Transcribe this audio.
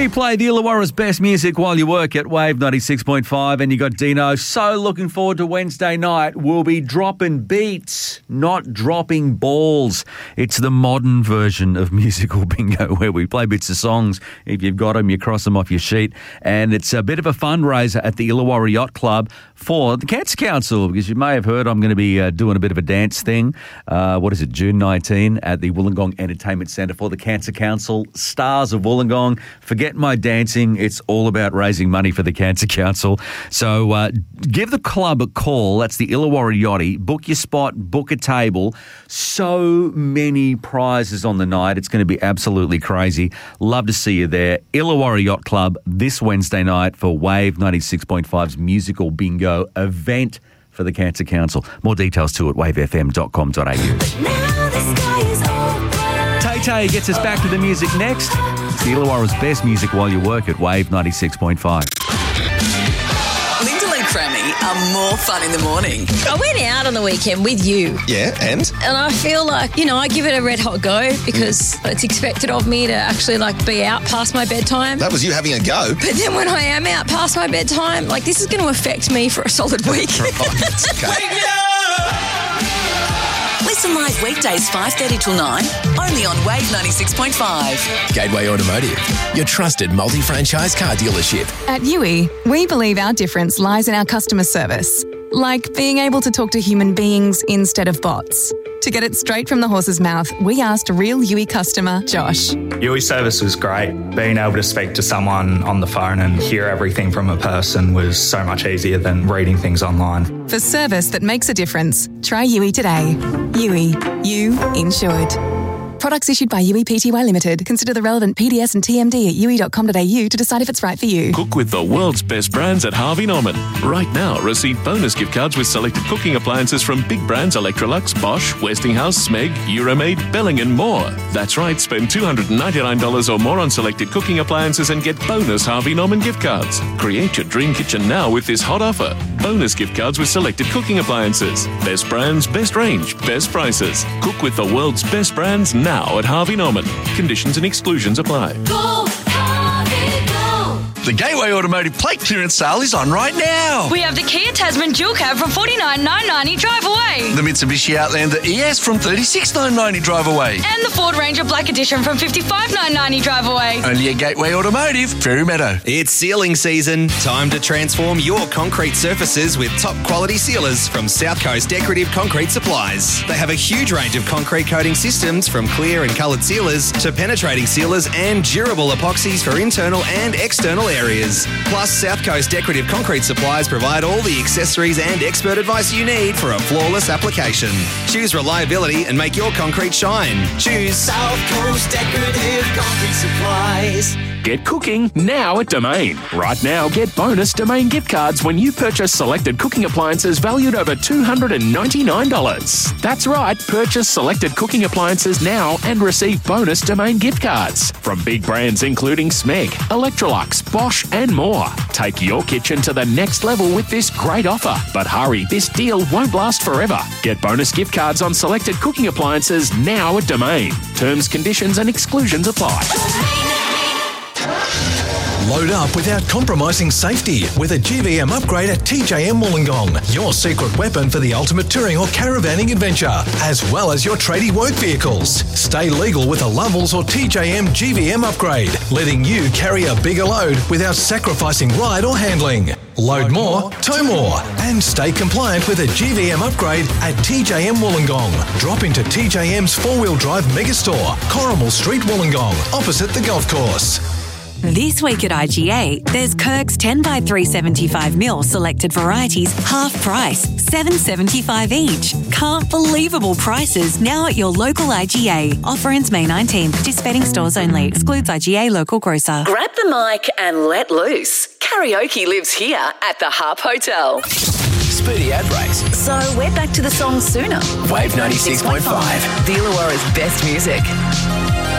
We play the Illawarra's best music while you work at Wave 96.5, and you got Dino. So looking forward to Wednesday night. We'll be dropping beats, not dropping balls. It's the modern version of musical bingo where we play bits of songs. If you've got them, you cross them off your sheet. And it's a bit of a fundraiser at the Illawarra Yacht Club for the Cancer Council, because you may have heard I'm going to be doing a bit of a dance thing. June 19 at the Wollongong Entertainment Centre for the Cancer Council. Stars of Wollongong. Forget my dancing. It's all about raising money for the Cancer Council. So give the club a call. That's the Illawarra Yachty. Book your spot. Book a table. So many prizes on the night. It's going to be absolutely crazy. Love to see you there. Illawarra Yacht Club this Wednesday night for Wave 96.5's musical bingo event for the Cancer Council. More details too at wavefm.com.au. Tay-Tay gets us back to the music next. It's the Illawarra's best music while you work at Wave 96.5. Linda Lee Crammy are more fun in the morning. I went out on the weekend with you. Yeah, and I feel like, I give it a red hot go because it's expected of me to actually be out past my bedtime. That was you having a go. But then when I am out past my bedtime, this is going to affect me for a solid week. Right, okay. Listen live weekdays 5:30 till 9, only on Wave 96.5. Gateway Automotive, your trusted multi-franchise car dealership. At Yui, we believe our difference lies in our customer service, like being able to talk to human beings instead of bots. To get it straight from the horse's mouth, we asked real Yui customer Josh. Yui service was great. Being able to speak to someone on the phone and hear everything from a person was so much easier than reading things online. For service that makes a difference, try Yui today. Yui, you insured. Products issued by Yui Pty Limited. Consider the relevant PDS and TMD at yui.com.au to decide if it's right for you. Cook with the world's best brands at Harvey Norman. Right now, receive bonus gift cards with selected cooking appliances from big brands Electrolux, Bosch, Westinghouse, Smeg, Euromaid, Belling and more. That's right, spend $299 or more on selected cooking appliances and get bonus Harvey Norman gift cards. Create your dream kitchen now with this hot offer. Bonus gift cards with selected cooking appliances. Best brands, best range, best prices. Cook with the world's best brands now at Harvey Norman. Conditions and exclusions apply. Go, Harvey, go! The Gateway Automotive plate clearance sale is on right now. We have the Kia Tasman dual cab from $49,990 drive away. The Mitsubishi Outlander ES from $36,990 drive away. And the Ford Ranger Black Edition from $55,990 drive away. Only at Gateway Automotive, Fairy Meadow. It's sealing season. Time to transform your concrete surfaces with top quality sealers from South Coast Decorative Concrete Supplies. They have a huge range of concrete coating systems, from clear and coloured sealers to penetrating sealers and durable epoxies for internal and external areas. Plus, South Coast Decorative Concrete Supplies provide all the accessories and expert advice you need for a flawless application. Choose reliability and make your concrete shine. Choose South Coast Decorative Concrete Supplies. Get cooking now at Domain. Right now, get bonus Domain gift cards when you purchase selected cooking appliances valued over $299. That's right, purchase selected cooking appliances now and receive bonus Domain gift cards from big brands including Smeg, Electrolux, Bosch and more. Take your kitchen to the next level with this great offer. But hurry, this deal won't last forever. Get bonus gift cards on selected cooking appliances now at Domain. Terms, conditions and exclusions apply. Load up without compromising safety with a GVM upgrade at TJM Wollongong. Your secret weapon for the ultimate touring or caravanning adventure, as well as your tradie work vehicles. Stay legal with a Lovells or TJM GVM upgrade, letting you carry a bigger load without sacrificing ride or handling. Load more, tow more, and stay compliant with a GVM upgrade at TJM Wollongong. Drop into TJM's four-wheel drive megastore, Corrimal Street, Wollongong, opposite the golf course. This week at IGA, there's Kirk's 10x375ml selected varieties, half price, $7.75 each. Can't believable prices now at your local IGA. Offer ends May 19th. Participating stores only. Excludes IGA local grocer. Grab the mic and let loose. Karaoke lives here at the Harp Hotel. Speedy ad breaks. So we're back to the song sooner. Wave 96.5. The Illawarra's best music.